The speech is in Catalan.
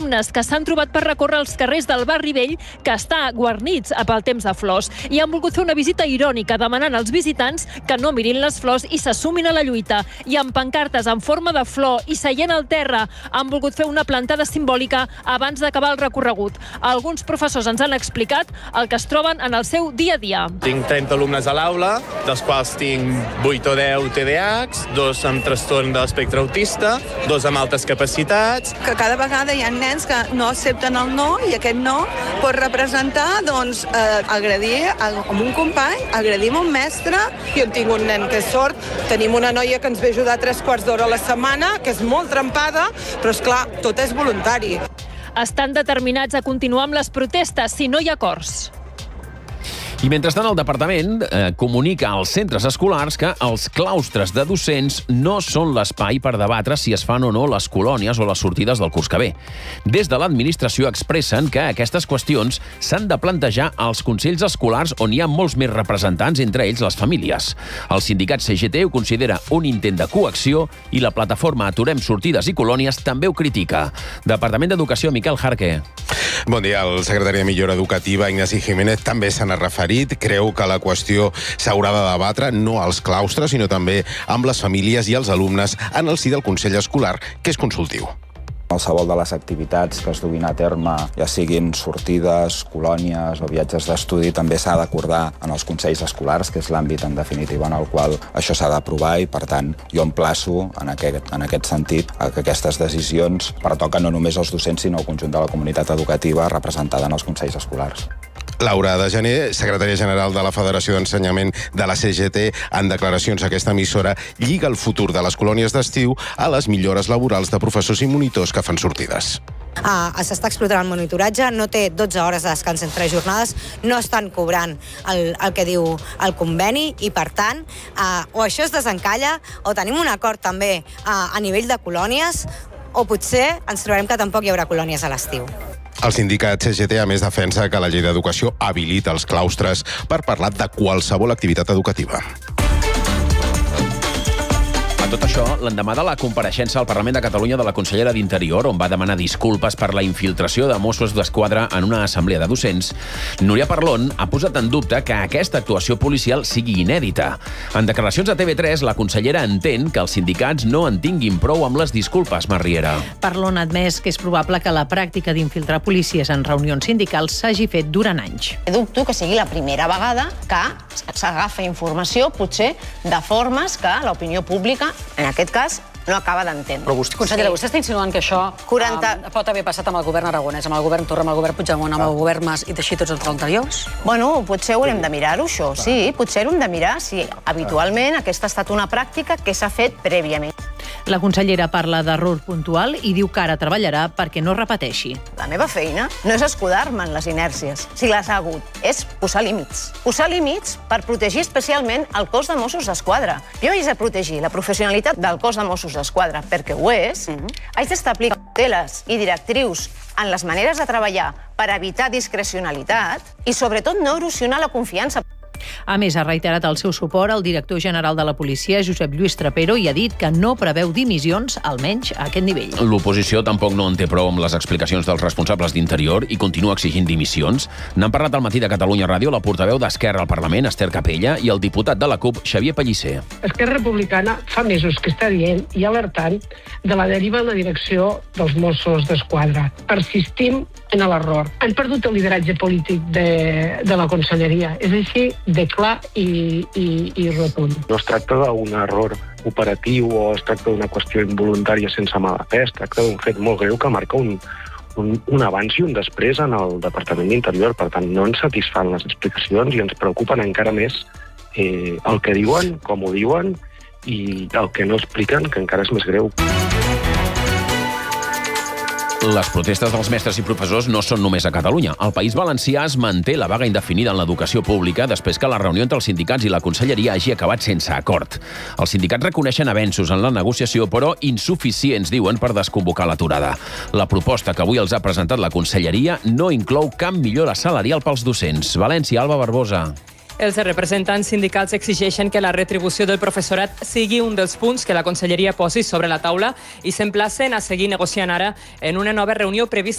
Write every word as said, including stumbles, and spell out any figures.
alumnes que s'han trobat per recórrer els carrers del barri vell, que està guarnits pel temps de flors, i han volgut fer una visita irònica demanant als visitants que no mirin les flors i s'assumin a la lluita. I amb pancartes en forma de flor i seient al terra han volgut fer una plantada simbòlica abans d'acabar el recorregut. Alguns professors ens han explicat el que es troben en el seu dia a dia. Tinc trenta alumnes a l'aula, dels quals tinc vuit o deu T D A Hs, dos amb trastorn de l'espectre autista, dos amb altes capacitats. Que cada vegada hi ha nens que no accepten el no, i aquest no pot representar, doncs, eh, agredir a un company, agredir a un mestre. Jo tinc un nen que és sord, tenim una noia que ens ve ajudar tres quarts d'hora a la setmana, que és molt trempada, però, esclar, tot és voluntari. Estan determinats a continuar amb les protestes si no hi ha acords. I mentrestant, el departament eh, comunica als centres escolars que els claustres de docents no són l'espai per debatre si es fan o no les colònies o les sortides del curs que ve. Des de l'administració expressen que aquestes qüestions s'han de plantejar als consells escolars on hi ha molts més representants, entre ells les famílies. El sindicat C G T ho considera un intent de coacció i la plataforma Aturem Sortides i Colònies també ho critica. Departament d'Educació, Miquel Jarque. Bon dia. El secretari de Millora Educativa, Ignasi Jiménez, també se n'ha referit. Creu que la qüestió s'haurà de debatre no als claustres, sinó també amb les famílies i els alumnes en el si del Consell Escolar, que és consultiu. Qualsevol de les activitats que es duguin a terme, ja siguin sortides, colònies o viatges d'estudi, també s'ha d'acordar en els consells escolars, que és l'àmbit, en definitiva, en el qual això s'ha d'aprovar, i, per tant, jo emplaço, en aquest, en aquest sentit, a que aquestes decisions pertoquen no només als docents, sinó al conjunt de la comunitat educativa representada en els consells escolars. Laura de Gener, secretària general de la Federació d'Ensenyament de la C G T, en declaracions a aquesta emissora, lliga el futur de les colònies d'estiu a les millores laborals de professors i monitors que fan sortides. Uh, S'està explotant el monitoratge, no té dotze hores de descans entre jornades, no estan cobrant el, el que diu el conveni, i, per tant, uh, o això es desencalla, o tenim un acord també uh, a nivell de colònies, o potser ens trobarem que tampoc hi haurà colònies a l'estiu. El sindicat C G T, a més, defensa que la llei d'educació habilita els claustres per parlar de qualsevol activitat educativa. Tot això, l'endemà de la compareixença al Parlament de Catalunya de la consellera d'Interior, on va demanar disculpes per la infiltració de Mossos d'Esquadra en una assemblea de docents, Núria Parlon ha posat en dubte que aquesta actuació policial sigui inèdita. En declaracions a T V tres, la consellera entén que els sindicats no en tinguin prou amb les disculpes, Marriera. Parlon ha admès que és probable que la pràctica d'infiltrar policies en reunions sindicals s'hagi fet durant anys. Dubto que sigui la primera vegada que s'agafa informació, potser, de formes que l'opinió pública, en aquest cas, no acaba d'entendre. Però vostè, consellera, sí. vostè està insinuant que això quaranta... um, pot haver passat amb el govern aragonès, amb el govern Torra, amb el govern Puigdemont, amb el govern Mas i teixir tots els anteriors? Bueno, potser haurem de mirar-ho, això, sí. Potser haurem de mirar si habitualment aquesta ha estat una pràctica que s'ha fet prèviament. La consellera parla d'error puntual i diu que ara treballarà perquè no repeteixi. La meva feina no és escudar-me en les inèrcies, si les ha hagut, és posar límits. Posar límits per protegir especialment el cos de Mossos d'Esquadra. Jo haig de protegir la professionalitat del cos de Mossos d'Esquadra, perquè ho és. Haig d'establir cauteles i directrius en les maneres de treballar per evitar discrecionalitat i, sobretot, no erosionar la confiança. A més, ha reiterat el seu suport al director general de la policia, Josep Lluís Trapero, i ha dit que no preveu dimissions, almenys a aquest nivell. L'oposició tampoc no en té prou amb les explicacions dels responsables d'Interior i continua exigint dimissions. N'han parlat al Matí de Catalunya Ràdio la portaveu d'Esquerra al Parlament, Esther Capella, i el diputat de la CUP, Xavier Pellicer. Esquerra Republicana fa mesos que està dient i alertant de la deriva en la direcció dels Mossos d'Esquadra. Persistim en l'error. Han perdut el lideratge polític de, de la conselleria. És així de clar i, i, i rotund. No es tracta d'un error operatiu o es tracta d'una qüestió involuntària sense mala fe, es tracta d'un fet molt greu que marca un, un, un abans i un després en el Departament d'Interior. Per tant, no ens satisfan les explicacions i ens preocupen encara més eh, el que diuen, com ho diuen i el que no expliquen, que encara és més greu. Les protestes dels mestres i professors no són només a Catalunya. Al País Valencià es manté la vaga indefinida en l'educació pública després que la reunió entre els sindicats i la conselleria hagi acabat sense acord. Els sindicats reconeixen avenços en la negociació, però insuficients, diuen, per desconvocar l'aturada. La proposta que avui els ha presentat la conselleria no inclou cap millora salarial pels docents. València, Alba Barbosa. Els representants sindicals exigeixen que la retribució del professorat sigui un dels punts que la conselleria posi sobre la taula i s'emplacen a seguir negociant ara en una nova reunió prevista